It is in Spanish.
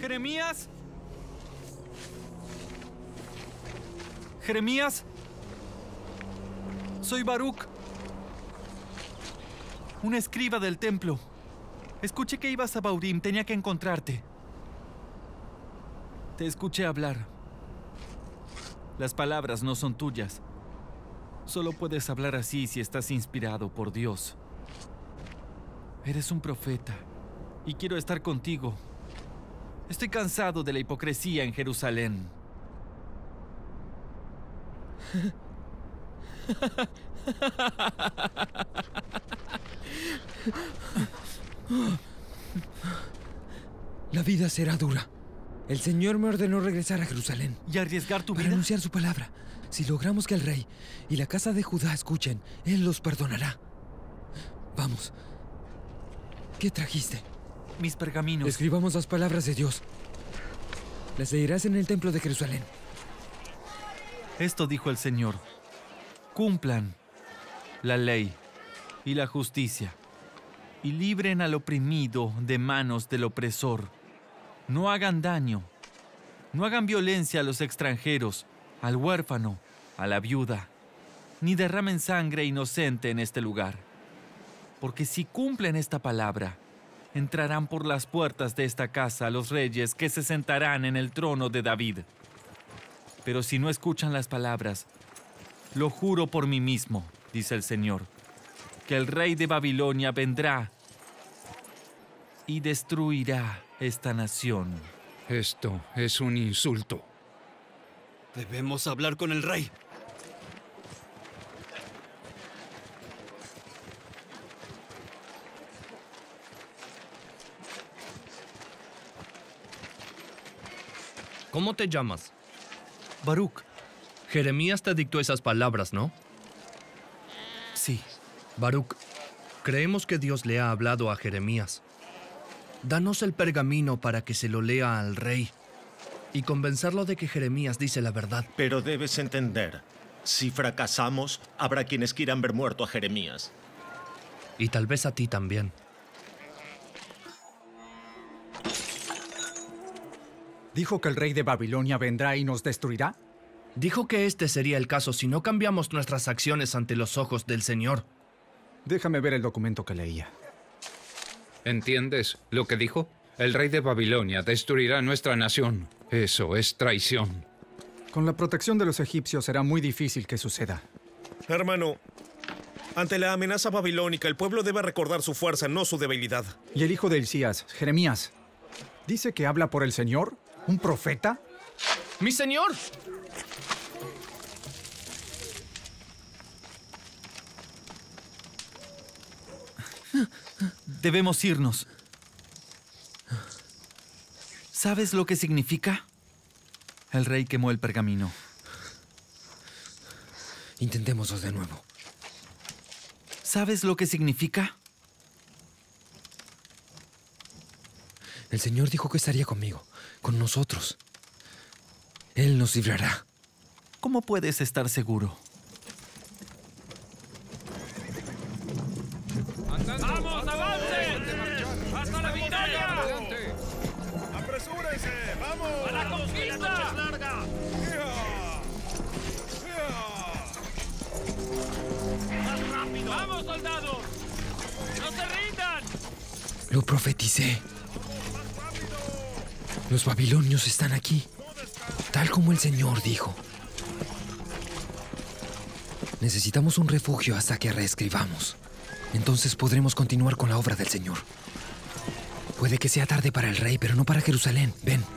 ¿Jeremías? ¿Jeremías? Soy Baruch, un escriba del templo. Escuché que ibas a Baurim, tenía que encontrarte. Te escuché hablar. Las palabras no son tuyas. Solo puedes hablar así si estás inspirado por Dios. Eres un profeta y quiero estar contigo. Estoy cansado de la hipocresía en Jerusalén. La vida será dura. El Señor me ordenó regresar a Jerusalén. ¿Y arriesgar tu vida? Para anunciar su palabra. Si logramos que el rey y la casa de Judá escuchen, Él los perdonará. Vamos. ¿Qué trajiste? Mis pergaminos. Escribamos las palabras de Dios. Las leerás en el templo de Jerusalén. Esto dijo el Señor: cumplan la ley y la justicia y libren al oprimido de manos del opresor. No hagan daño, no hagan violencia a los extranjeros, al huérfano, a la viuda, ni derramen sangre inocente en este lugar. Porque si cumplen esta palabra, entrarán por las puertas de esta casa los reyes que se sentarán en el trono de David. Pero si no escuchan las palabras, lo juro por mí mismo, dice el Señor, que el rey de Babilonia vendrá y destruirá esta nación. Esto es un insulto. Debemos hablar con el rey. ¿Cómo te llamas? Baruch. Jeremías te dictó esas palabras, ¿no? Sí. Baruch, creemos que Dios le ha hablado a Jeremías. Danos el pergamino para que se lo lea al rey y convencerlo de que Jeremías dice la verdad. Pero debes entender, si fracasamos, habrá quienes quieran ver muerto a Jeremías. Y tal vez a ti también. ¿Dijo que el rey de Babilonia vendrá y nos destruirá? Dijo que este sería el caso si no cambiamos nuestras acciones ante los ojos del Señor. Déjame ver el documento que leía. ¿Entiendes lo que dijo? El rey de Babilonia destruirá nuestra nación. Eso es traición. Con la protección de los egipcios será muy difícil que suceda. Hermano, ante la amenaza babilónica, el pueblo debe recordar su fuerza, no su debilidad. Y el hijo de Hilcías, Jeremías, dice que habla por el Señor, un profeta. ¡Mi señor! Debemos irnos. ¿Sabes lo que significa? El rey quemó el pergamino. Intentémoslo de nuevo. ¿Sabes lo que significa? El Señor dijo que estaría conmigo, con nosotros. Él nos librará. ¿Cómo puedes estar seguro? ¡Vamos, avancen! ¡Hasta la victoria! ¡Apresúrense! ¡Vamos! ¡A la conquista! ¡La noche es larga! ¡Más rápido! ¡Vamos, soldados! ¡No se rindan! Lo profeticé. Los babilonios están aquí, tal como el Señor dijo. Necesitamos un refugio hasta que reescribamos. Entonces podremos continuar con la obra del Señor. Puede que sea tarde para el rey, pero no para Jerusalén. Ven.